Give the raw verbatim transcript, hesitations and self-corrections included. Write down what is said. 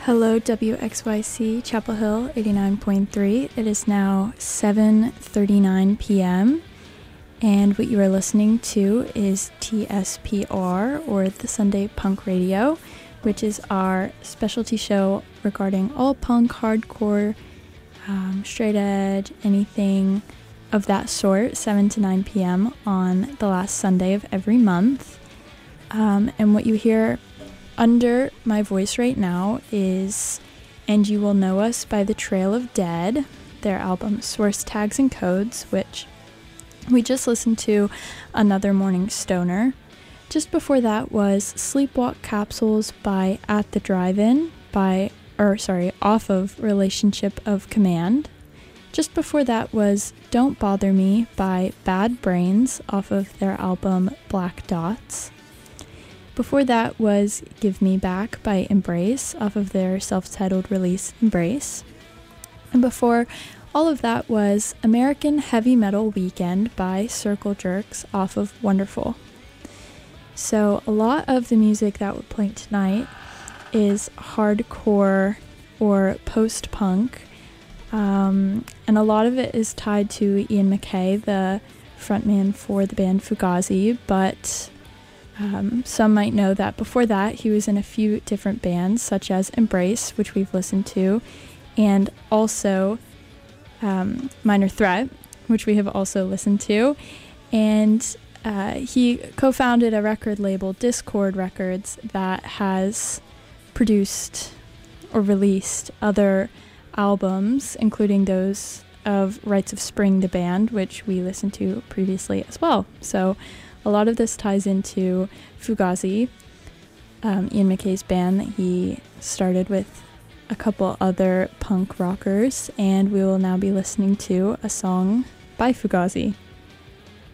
Hello, W X Y C, Chapel Hill, eighty-nine point three. It is now seven thirty-nine p.m., and what you are listening to is T S P R, or the Sunday Punk Radio, which is our specialty show regarding all punk, hardcore, um, straight edge, anything of that sort, seven to nine p.m. on the last Sunday of every month. Um, and what you hear under my voice right now is And You Will Know Us by The Trail of Dead, their album Source Tags and Codes, which we just listened to Another Morning Stoner. Just before that was Sleepwalk Capsules by At the Drive-In by, or sorry, off of Relationship of Command. Just before that was Don't Bother Me by Bad Brains off of their album Black Dots. Before that was Give Me Back by Embrace off of their self-titled release Embrace. And before all of that was American Heavy Metal Weekend by Circle Jerks off of Wonderful. So a lot of the music that we're playing tonight is hardcore or post-punk, um, and a lot of it is tied to Ian MacKaye, the frontman for the band Fugazi, but Um, some might know that before that he was in a few different bands such as Embrace, which we've listened to, and also um, Minor Threat, which we have also listened to, and uh, he co-founded a record label, Discord Records, that has produced or released other albums, including those of Rites of Spring, the band, which we listened to previously as well. So a lot of this ties into Fugazi, um, Ian MacKaye's band that he started with a couple other punk rockers, and we will now be listening to a song by Fugazi.